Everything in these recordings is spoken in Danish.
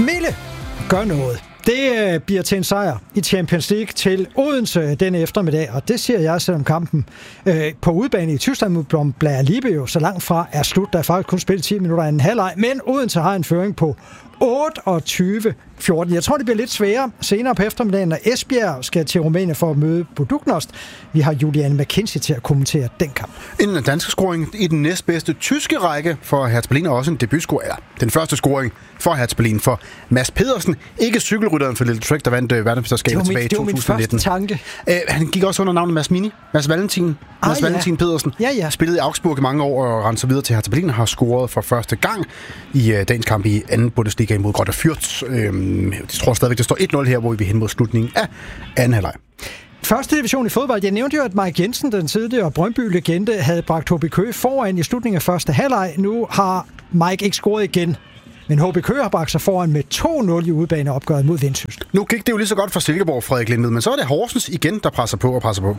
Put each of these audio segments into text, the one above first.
Mille, gør noget. Det bliver til en sejr i Champions League til Odense den eftermiddag, og det siger jeg, selvom kampen på udebane i Tyskland mod Blair Liebe jo så langt fra er slut. Der er faktisk kun spillet 10 minutter af en halvleg, men Odense har en føring på 28-14. Jeg tror, det bliver lidt sværere senere på eftermiddagen, når Esbjerg skal til Rumænien for at møde Buduknost. Vi har Juliane McKinsey til at kommentere den kamp. En dansk scoring i den næstbedste tyske række for Hertha Berlin, og også en debutscore. Den første scoring for Hertha Berlin for Mads Pedersen. Ikke cykelrytteren for Little Trek, der vandt verdensmesterskabet tilbage i 2019. Det var min første tanke. Han gik også under navnet Mads Mini. Mads Valentin. Valentin Pedersen. Ja. Spillede i Augsburg i mange år og rendte så videre til Hertha Berlin og har scoret for første gang i dagens kamp i anden Bundesliga imod Greuther Fürth. Jeg tror stadigvæk, det står 1-0 her, hvor vi er hen mod slutningen af anden halvleg. Første division i fodbold. Jeg nævnte jo, at Mike Jensen, den tidligere Brøndby-legende, havde bragt HB Køge foran i slutningen af første halvleg. Nu har Mike ikke scoret igen. Men HB Køge har bragt sig foran med 2-0 i udebaneopgøret mod Vendsyssel. Nu gik det jo lige så godt for Silkeborg, Frederik Lindved, men så er det Horsens igen, der presser på.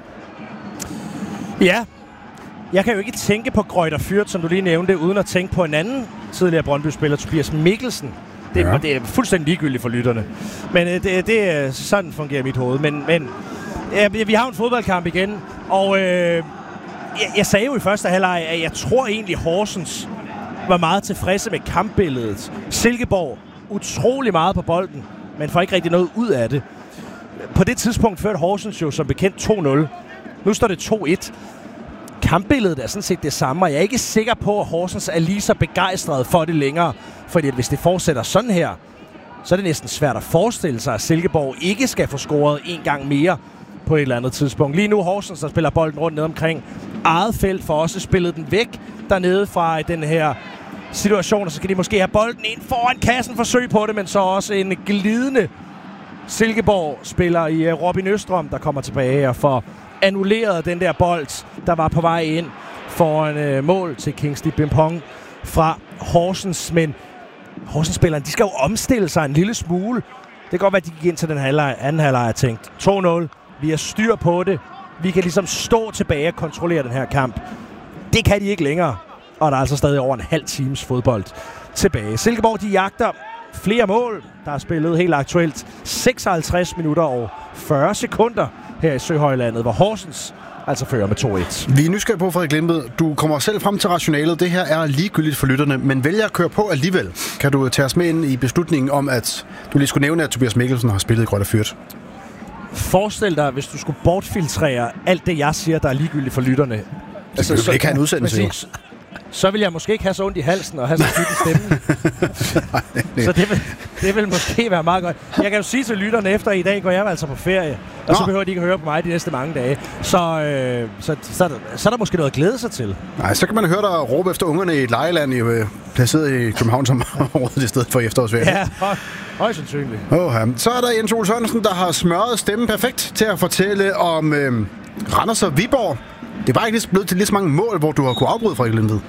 Ja, jeg kan jo ikke tænke på Greuther Fürth, som du lige nævnte, uden at tænke på en anden tidligere Brøndby-spiller, Tobias Mikkelsen. Det er fuldstændig ligegyldigt for lytterne. Men det er sådan fungerer mit hoved. Men vi har en fodboldkamp igen, og jeg sagde jo i første halvleg, at jeg tror egentlig Horsens var meget tilfredse med kampbilledet. Silkeborg utrolig meget på bolden, men får ikke rigtig noget ud af det. På det tidspunkt førte Horsens jo som bekendt 2-0. Nu står det 2-1. Kampbilledet er sådan set det samme, og jeg er ikke sikker på, at Horsens er lige så begejstret for det længere. Fordi hvis det fortsætter sådan her, så er det næsten svært at forestille sig, at Silkeborg ikke skal få scoret en gang mere på et eller andet tidspunkt. Lige nu Horsens, der spiller bolden rundt ned omkring eget felt, for også spillet den væk dernede fra den her situation, og så kan de måske have bolden ind foran kassen, forsøg på det, men så også en glidende Silkeborg-spiller i Robin Østrøm, der kommer tilbage og får annulleret den der bold, der var på vej ind foran mål til Kingsley Bimpong fra Horsens. Men Horsens-spillerne, de skal jo omstille sig en lille smule. Det kan godt være, at de gik ind til den anden halvleg og tænkt 2-0, vi har styr på det. Vi kan ligesom stå tilbage og kontrollere den her kamp. Det kan de ikke længere. Og der er altså stadig over en halv times fodbold tilbage. Silkeborg, de jagter flere mål. Der er spillet helt aktuelt 56 minutter og 40 sekunder her i Søhøjlandet, hvor Horsens altså fører med 2-1. Vi er nysgerrige på, Frederik Lindved. Du kommer selv frem til rationalet. Det her er ligegyldigt for lytterne, men vælger at køre på alligevel. Kan du tage os med ind i beslutningen om, at du lige skulle nævne, at Tobias Mikkelsen har spillet i Greuther Fürth? Forestil dig, hvis du skulle bortfiltrere alt det, jeg siger, der er ligegyldigt for lytterne. Altså, så ikke have en udsendelse. Så vil jeg måske ikke have så ondt i halsen og have så tyk i stemmen. Så det vil måske være meget godt. Jeg kan jo sige til lytterne, efter i dag går jeg altså på ferie, og så behøver de ikke høre på mig de næste mange dage. Så er der måske noget at glæde sig til. Nej, så kan man høre dig råbe efter ungerne i et lejeland, placeret i København som området i stedet for efterårsferien. Ja, højst sandsynligt. Så er der Jens Ole Sørensen, der har smøret stemmen perfekt til at fortælle om Randers og Viborg. Det er bare ikke blevet til lige så mange mål, hvor du har kunnet afbryde, Frederik Lindved.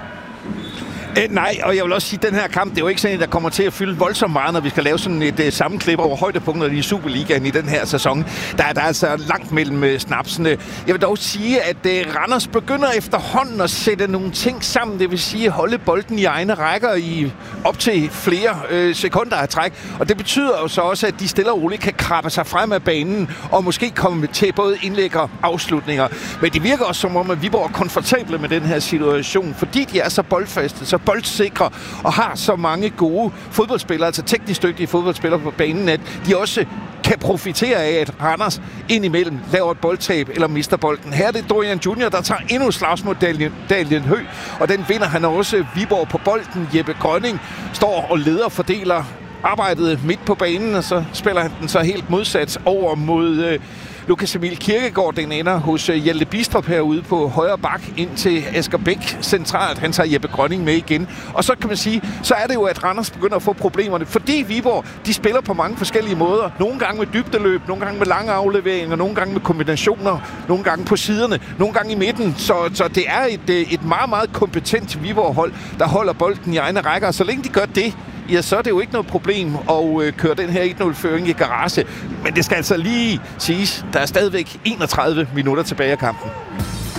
Nej, og jeg vil også sige, at den her kamp, det er jo ikke sådan, at der kommer til at fylde voldsomt meget, når vi skal lave sådan et sammenklip over højdepunkterne i Superligaen i den her sæson. Der er altså langt mellem snapsene. Jeg vil dog sige, at Randers begynder efterhånden at sætte nogle ting sammen. Det vil sige at holde bolden i egne rækker i op til flere sekunder af træk. Og det betyder jo så også, at de stille og roligt kan krabbe sig frem af banen og måske komme til både indlæg og afslutninger. Men det virker også som om, at Viborg er komfortable med den her situation, fordi de er så boldfaste, så boldsikre og har så mange gode fodboldspillere, altså teknisk dygtige fodboldspillere på banen, at de også kan profitere af, at Randers indimellem laver et boldtab eller mister bolden. Her er det Dorian Junior, der tager endnu et slags mod Daniel Høgh, og den vinder han også. Viborg på bolden. Jeppe Grønning står og leder og fordeler arbejdet midt på banen, og så spiller han den så helt modsat over mod Lukas Emil Kirkegaard. Den ender hos Hjalte Bistrup herude på højre bak ind til Asger Bæk centralt. Han tager Jeppe Grønning med igen. Og så kan man sige, så er det jo, at Randers begynder at få problemerne, fordi Viborg, de spiller på mange forskellige måder. Nogle gange med dybdeløb, nogle gange med lange afleveringer, nogle gange med kombinationer, nogle gange på siderne, nogle gange i midten. Så det er et meget, meget kompetent Viborg-hold, der holder bolden i egne rækker. Og så længe de gør det, ja, så er det jo ikke noget problem at køre den her 1-0-føring i garage. Men det skal altså lige siges, der er stadigvæk 31 minutter tilbage af kampen.